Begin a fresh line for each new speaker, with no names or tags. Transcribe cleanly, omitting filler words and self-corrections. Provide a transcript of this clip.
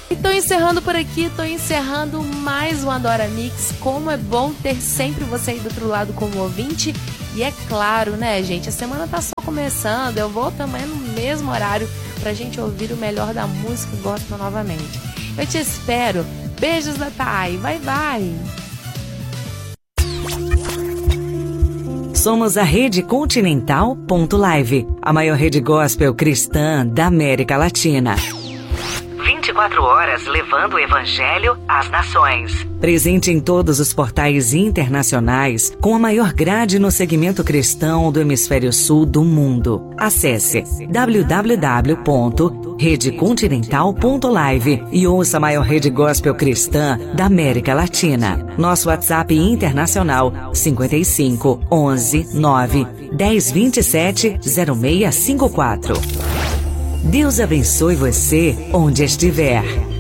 E tô encerrando por aqui, tô encerrando mais um Adora Mix. Como é bom ter sempre você aí do outro lado como ouvinte. E é claro, né, gente, a semana tá só começando, eu vou também no mesmo horário pra gente ouvir o melhor da música gospel novamente. Eu te espero. Beijos da Thay. Vai, vai.
Somos a Rede Continental.live, a maior rede gospel cristã da América Latina. 24 horas levando o Evangelho às nações. Presente em todos os portais internacionais, com a maior grade no segmento cristão do hemisfério sul do mundo. Acesse www.redecontinental.live e ouça a maior rede gospel cristã da América Latina. Nosso WhatsApp internacional 55 11 9 10 27 0654. Deus abençoe você onde estiver.